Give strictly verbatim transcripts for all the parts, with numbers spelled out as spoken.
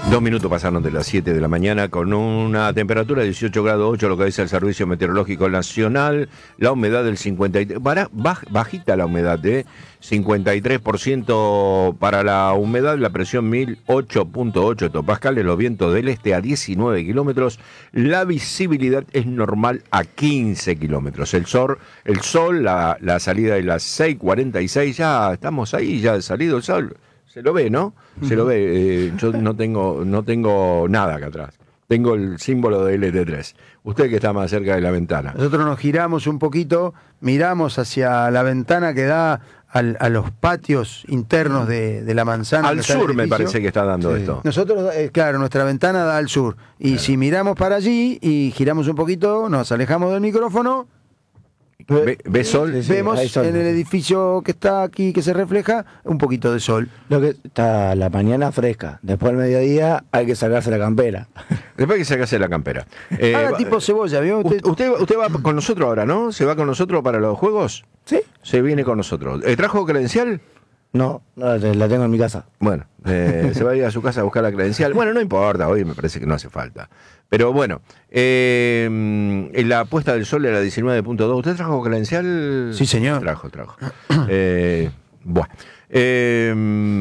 Dos minutos pasaron de las siete de la mañana con una temperatura de dieciocho grados ocho, lo que dice el Servicio Meteorológico Nacional. La humedad del cincuenta y tres por ciento, baj, bajita la humedad, ¿eh? cincuenta y tres por ciento para la humedad, la presión mil ocho punto ocho hectopascales, los vientos del este a diecinueve kilómetros, la visibilidad es normal a quince kilómetros. El sol, el sol la, la salida de las seis cuarenta y seis, ya estamos ahí, ya ha salido el sol. Se lo ve, ¿no? Se lo ve. Eh, yo no tengo, no tengo nada acá atrás. Tengo el símbolo de L T tres. Usted que está más cerca de la ventana. Nosotros nos giramos un poquito, miramos hacia la ventana que da al, a los patios internos de, de la manzana. Al sur me parece que está dando sí. esto. Nosotros, eh, claro, nuestra ventana da al sur. Y claro. Si miramos para allí y giramos un poquito, nos alejamos del micrófono. ¿Ve, ¿Ve sol? Sí, sí, vemos sol, en el edificio que está aquí, que se refleja, un poquito de sol. Lo que está la mañana fresca, después del mediodía hay que sacarse la campera. Después hay que sacarse la campera. Eh, Haga tipo cebolla, ¿vio? Usted, usted, usted va con nosotros ahora, ¿no? ¿Se va con nosotros para los juegos? Sí. Se viene con nosotros. ¿Eh, ¿Trajo credencial? No, no, la tengo en mi casa. Bueno, eh, se va a ir a su casa a buscar la credencial. Bueno, no importa, hoy me parece que no hace falta. Pero bueno, eh, en la puesta del sol era diecinueve punto dos. ¿Usted trajo credencial? Sí, señor. Trajo, trajo. eh, bueno. Eh,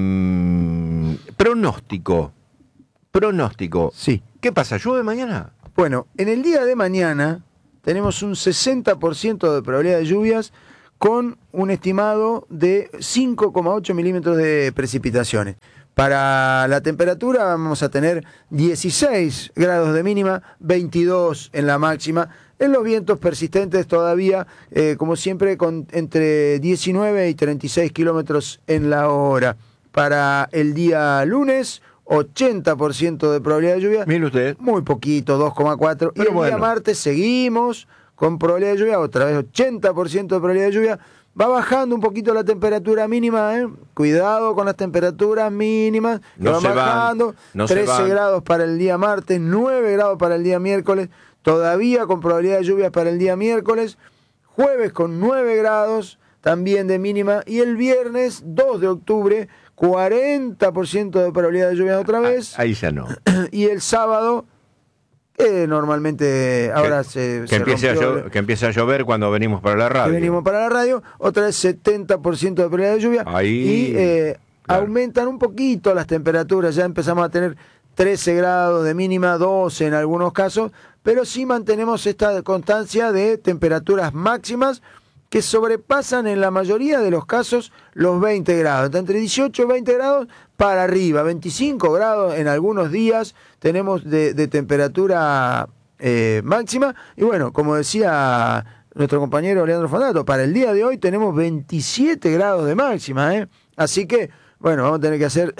pronóstico. Pronóstico. Sí. ¿Qué pasa? ¿Llueve mañana? Bueno, en el día de mañana tenemos un sesenta por ciento de probabilidad de lluvias, con un estimado de cinco coma ocho milímetros de precipitaciones. Para la temperatura vamos a tener dieciséis grados de mínima, veintidós en la máxima. En los vientos persistentes todavía, eh, como siempre, con entre diecinueve y treinta y seis kilómetros en la hora. Para el día lunes, ochenta por ciento de probabilidad de lluvia. Mire usted. Muy poquito, dos coma cuatro. Y el bueno. día martes seguimos con probabilidad de lluvia, otra vez ochenta por ciento de probabilidad de lluvia. Va bajando un poquito la temperatura mínima, ¿eh? Cuidado con las temperaturas mínimas, que no van se bajando. Van, no trece grados para el día martes, nueve grados para el día miércoles, todavía con probabilidad de lluvias para el día miércoles, jueves con nueve grados también de mínima, y el viernes dos de octubre, cuarenta por ciento de probabilidad de lluvia otra vez. Ahí ya no. Y el sábado, que normalmente ahora que, se, que, se empiece rompió, a llover, que empiece a llover cuando venimos para la radio. Que venimos para la radio, otra vez setenta por ciento de probabilidad de lluvia. Ahí, y eh, claro. aumentan un poquito las temperaturas, ya empezamos a tener trece grados de mínima, doce en algunos casos, pero sí mantenemos esta constancia de temperaturas máximas que sobrepasan en la mayoría de los casos los veinte grados, entre dieciocho y veinte grados para arriba, veinticinco grados en algunos días tenemos de, de temperatura eh, máxima. Y bueno, como decía nuestro compañero Leandro Fondato, para el día de hoy tenemos veintisiete grados de máxima, ¿eh? Así que, bueno, vamos a tener que hacer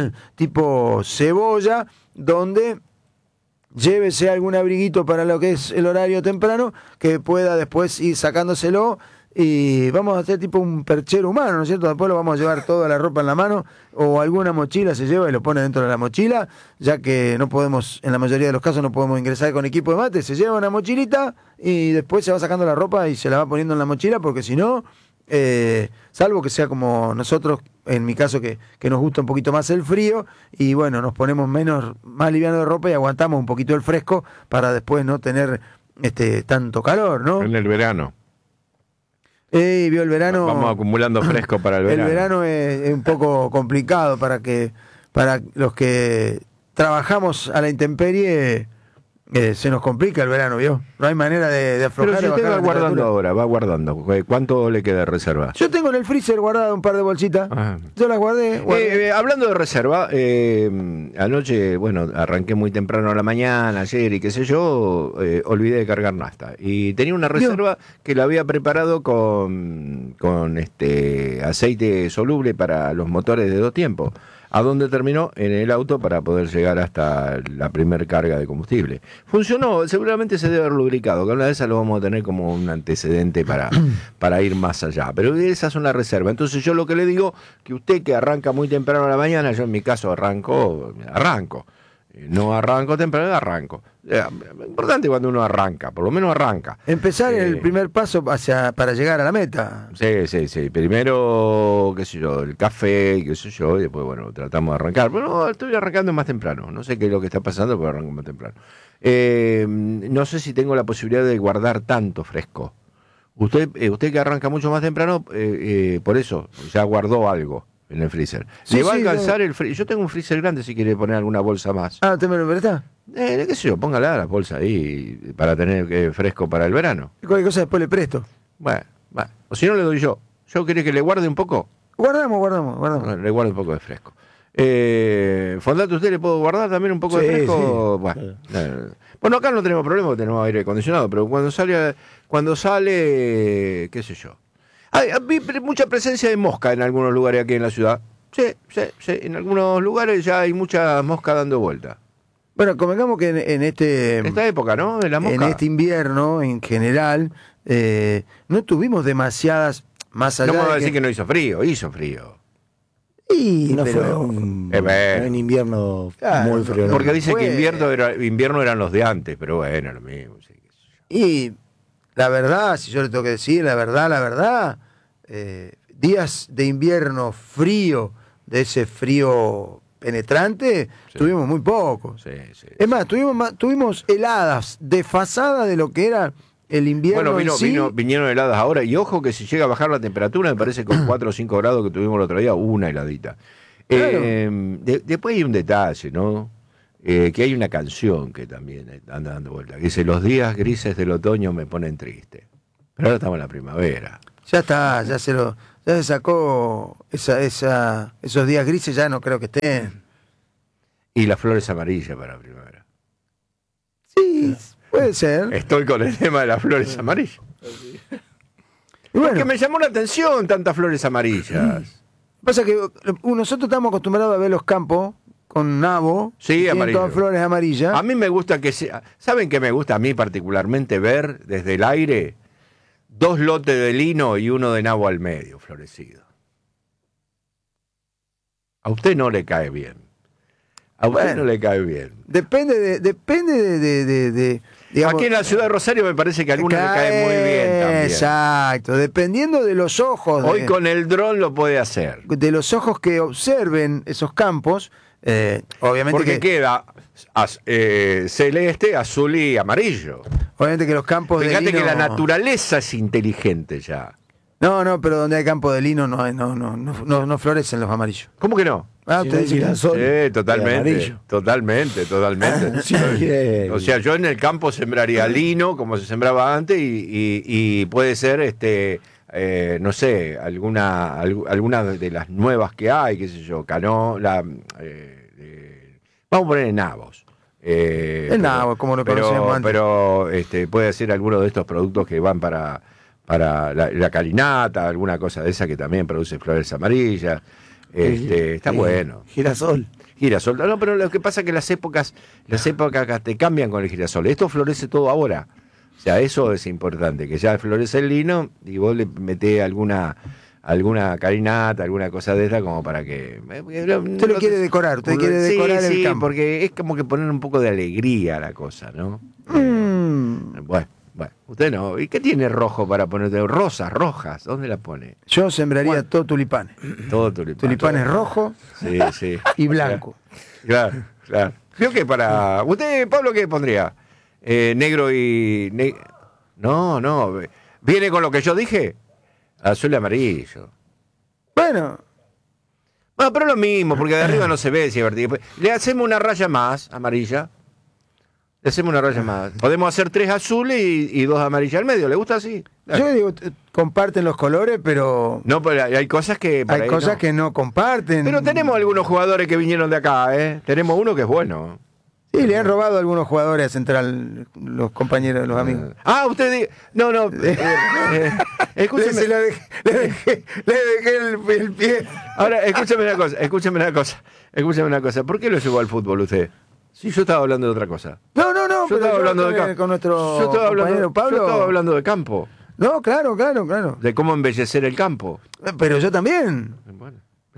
tipo cebolla, donde llévese algún abriguito para lo que es el horario temprano, que pueda después ir sacándoselo. Y vamos a hacer tipo un perchero humano, ¿no es cierto? Después lo vamos a llevar toda la ropa en la mano, o alguna mochila se lleva y lo pone dentro de la mochila, ya que no podemos, en la mayoría de los casos no podemos ingresar con equipo de mate. Se lleva una mochilita y después se va sacando la ropa y se la va poniendo en la mochila, porque si no, eh, salvo que sea como nosotros, en mi caso que, que nos gusta un poquito más el frío, y bueno, nos ponemos menos, más liviano de ropa y aguantamos un poquito el fresco para después no tener este tanto calor, ¿no? En el verano. Eh, vio el verano. Vamos acumulando fresco para el verano. El verano es, es un poco complicado para que para los que trabajamos a la intemperie. Eh, se nos complica el verano, ¿vio? No hay manera de, de aflojar. Pero si usted va guardando ahora, va guardando. ¿Cuánto le queda de reserva? Yo tengo en el freezer guardado un par de bolsitas. Ah. Yo las guardé. guardé. Eh, eh, hablando de reserva, eh, anoche, bueno, arranqué muy temprano a la mañana, ayer y qué sé yo, eh, olvidé de cargar nafta. Y tenía una reserva ¿Yo? que la había preparado con, con este aceite soluble para los motores de dos tiempos. ¿A dónde terminó? En el auto para poder llegar hasta la primer carga de combustible. Funcionó, seguramente se debe haber lubricado, que una de esas lo vamos a tener como un antecedente para, para ir más allá. Pero esa es una reserva. Entonces yo lo que le digo, que usted que arranca muy temprano a la mañana, yo en mi caso arranco, arranco. Eh, No arranco temprano, arranco. Eh, importante cuando uno arranca, por lo menos arranca. Empezar Eh, el primer paso hacia para llegar a la meta. Sí, sí, sí. Primero, qué sé yo, el café, qué sé yo, y después, bueno, tratamos de arrancar. Pero no, estoy arrancando más temprano. No sé qué es lo que está pasando, pero arranco más temprano. Eh, no sé si tengo la posibilidad de guardar tanto fresco. Usted, eh, usted que arranca mucho más temprano, eh, eh, por eso ya guardó algo en el freezer. Sí, ¿Le va sí, a alcanzar no. el freezer? Yo tengo un freezer grande si quiere poner alguna bolsa más. Ah, ¿usted me lo presta? Eh, qué sé yo, póngala la bolsa ahí para tener eh, fresco para el verano. Cualquier cosa después le presto. Bueno, bueno. O si no le doy yo. ¿Yo querés que le guarde un poco? Guardamos, guardamos, guardamos. Bueno, le guardo un poco de fresco. Eh, Fondato, ¿usted le puedo guardar también un poco Sí, de fresco? sí. Bueno, eh, bueno, acá no tenemos problema, porque tenemos aire acondicionado, pero cuando sale, cuando sale, qué sé yo. Hay, hay mucha presencia de mosca en algunos lugares aquí en la ciudad. Sí, sí, sí. En algunos lugares ya hay mucha mosca dando vuelta. Bueno, convengamos que en, en este Esta época, ¿no? De la mosca. en este invierno, en general, eh, no tuvimos demasiadas, más allá No puedo de decir que... no hizo frío, hizo frío. Y, No pero- fue un, Eh, bueno. un invierno Claro, muy frío. ¿no? Porque dicen Fue- que invierno, era, invierno eran los de antes, pero bueno, lo mismo. Sí, qué sé yo. Y la verdad, si yo le tengo que decir, la verdad, la verdad, eh, días de invierno frío, de ese frío penetrante, Sí. tuvimos muy pocos. Sí, sí. Es más, tuvimos, más- tuvimos heladas desfasadas de lo que era el invierno Bueno, vino, en sí. vino- vinieron heladas ahora. Y ojo que si llega a bajar la temperatura, me parece que con cuatro o cinco grados que tuvimos el otro día, una heladita. Claro. Eh, de- después hay un detalle, ¿no? Eh, que hay una canción que también anda dando vuelta, que dice, los días grises del otoño me ponen triste. Pero ahora estamos en la primavera. Ya está, ya se lo, ya se sacó esa, esa, esos días grises, ya no creo que estén. Y las flores amarillas para la primavera. Sí, puede ser. Estoy con el tema de las flores amarillas. Y bueno, Porque me llamó la atención tantas flores amarillas. pasa que uh, nosotros estamos acostumbrados a ver los campos con nabo, Sí, que tienen amarillo. todas flores amarillas. A mí me gusta que sea... ¿Saben qué me gusta a mí particularmente ver desde el aire? Dos lotes de lino y uno de nabo al medio, florecido. A usted no le cae bien. A usted Bueno. no le cae bien. Depende de, depende de, de, de- de- digamos, Aquí en la ciudad de Rosario me parece que a algunos le cae muy bien también. Exacto, dependiendo de los ojos, Hoy de, con el dron lo puede hacer. de los ojos que observen esos campos, eh, obviamente Porque que, queda az- eh, celeste, azul y amarillo. obviamente que los campos de Fíjate lino, que la naturaleza es inteligente ya. no, no, pero donde hay campo de lino no, hay- no, no, no, no, no florecen los amarillos. ¿Cómo que no? Ah, Si usted no hay dice que- girasol, Sí, queda totalmente, amarillo. totalmente, totalmente. Sí, eh, O sea, yo en el campo sembraría lino, como se sembraba antes, y, y- y puede ser, este, eh, no sé, alguna, algu- alguna de las nuevas que hay, qué sé yo, cano, la, eh, eh, vamos a poner en nabos. Eh, El nabo, como lo pero, conocíamos antes. Pero este, puede ser alguno de estos productos que van para, para la, la carinata, alguna cosa de esa que también produce flores amarillas. Este, está sí, bueno. Girasol. Girasol. No, pero lo que pasa es que las épocas, las épocas te cambian con el girasol. Esto florece todo ahora. O sea, eso es importante, que ya florece el lino y vos le metés alguna, alguna carinata, alguna cosa de esta como para que... Usted lo quiere decorar, usted quiere Sí, decorar el sí, campo. porque es como que poner un poco de alegría a la cosa, ¿no? Mm, Bueno, bueno, usted no. ¿Y qué tiene rojo para poner? Rosas, rojas, ¿dónde las pone? yo sembraría Bueno. todo tulipanes. Todo tulipán. Tulipanes rojos Sí, sí. y blanco. Claro, claro. Creo que para... ¿Usted, Pablo, qué pondría? Eh, negro y... ne- No, no. ¿Viene con lo que yo dije? Azul y amarillo. Bueno, Bueno, pero es lo mismo, porque de arriba no se ve si es vertical. Le hacemos una raya más, amarilla. Le hacemos una raya más. Podemos hacer tres azules y, y dos amarillas al medio. ¿Le gusta así? yo digo, t- comparten los colores, pero No, pero hay hay cosas que... por hay ahí cosas no. que no comparten. Pero tenemos algunos jugadores que vinieron de acá, ¿eh? Tenemos uno que es bueno. Sí, le han robado a algunos jugadores a Central, los compañeros, los amigos. Ah, usted dice... No, no. eh, eh, Le, escúcheme. se lo dejé, le dejé, le dejé el, el pie. Ahora, escúchame una cosa, escúchame una cosa, escúchame una cosa. ¿Por qué lo llevó al fútbol usted? Si yo estaba hablando de otra cosa. No, no, no, Yo pero estaba hablando de con- campo. con nuestro yo estaba hablando, compañero Pablo. Yo estaba hablando de campo, No, claro, claro, claro. de cómo embellecer el campo. Pero yo también. Bueno,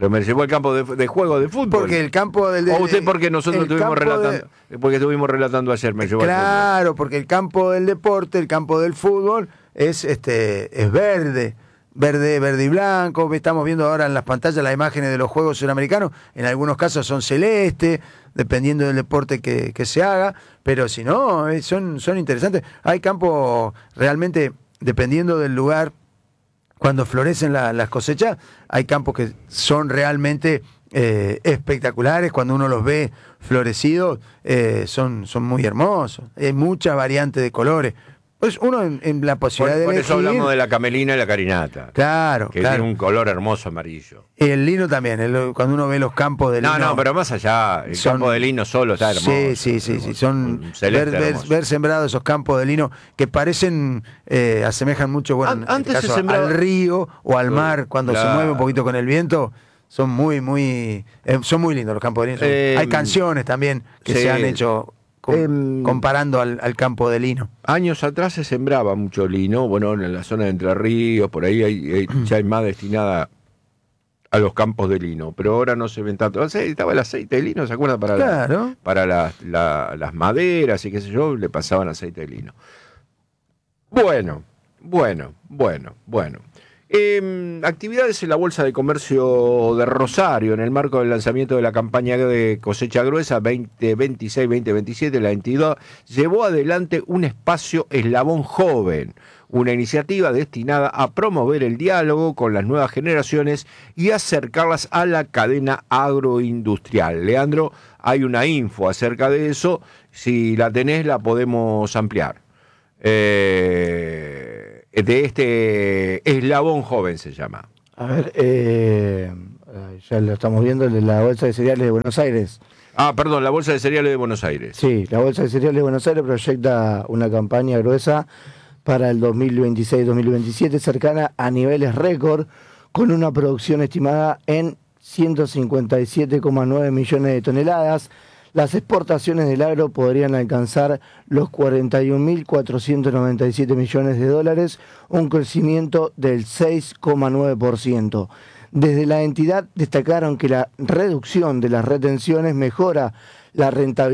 Pero me llevó al campo de, de juego de fútbol. Porque el campo del... O usted porque nosotros estuvimos relatando, de, porque estuvimos relatando ayer, me llevó Claro, al porque el campo del deporte, el campo del fútbol, es este es verde. Verde, verde y blanco. Estamos viendo ahora en las pantallas las imágenes de los Juegos Suramericanos. En algunos casos son celeste, dependiendo del deporte que, que se haga. Pero si no, eh, son, son interesantes. Hay campos realmente, dependiendo del lugar, cuando florecen la, las cosechas, hay campos que son realmente eh, espectaculares. Cuando uno los ve florecidos, eh, son, son muy hermosos. Hay mucha variante de colores. Pues uno en, en la posibilidad por, de por elegir... eso hablamos de la camelina y la carinata. Claro, que claro. tiene un color hermoso amarillo. Y el lino también, el, cuando uno ve los campos de lino... No, no, pero más allá, el son, campo de lino solo está hermoso. Sí, sí, sí, sí. Son ver, ver, ver sembrados esos campos de lino que parecen, eh, asemejan mucho, bueno, An, en antes este caso, se sembraba... al río o al mar, cuando claro. se mueve un poquito con el viento. Son muy, muy... Eh, son muy lindos los campos de lino. Eh, Hay canciones también que sí. se han hecho... Com, eh, comparando al, al campo de lino. Años atrás se sembraba mucho lino, bueno, en la zona de Entre Ríos, por ahí hay, hay, ya hay más destinada a los campos de lino, pero ahora no se ven tanto. Estaba el aceite de lino, ¿se acuerdan? Para, claro. la, para la, la, las maderas y qué sé yo, le pasaban aceite de lino. Bueno, bueno, bueno, bueno. Eh, actividades en la Bolsa de Comercio de Rosario en el marco del lanzamiento de la campaña de cosecha gruesa veinte veintiséis veinte veintisiete. La entidad llevó adelante un espacio Eslabón Joven, una iniciativa destinada a promover el diálogo con las nuevas generaciones y acercarlas a la cadena agroindustrial. Leandro, hay una info acerca de eso, si la tenés la podemos ampliar. Eh... de este Eslabón Joven se llama. A ver, eh, ya lo estamos viendo, de la Bolsa de Cereales de Buenos Aires. Ah, perdón, la Bolsa de Cereales de Buenos Aires. Sí, la Bolsa de Cereales de Buenos Aires proyecta una campaña gruesa para el dos mil veintiséis dos mil veintisiete cercana a niveles récord, con una producción estimada en ciento cincuenta y siete coma nueve millones de toneladas. Las exportaciones del agro podrían alcanzar los cuarenta y un mil cuatrocientos noventa y siete millones de dólares, un crecimiento del seis coma nueve por ciento. Desde la entidad destacaron que la reducción de las retenciones mejora la rentabilidad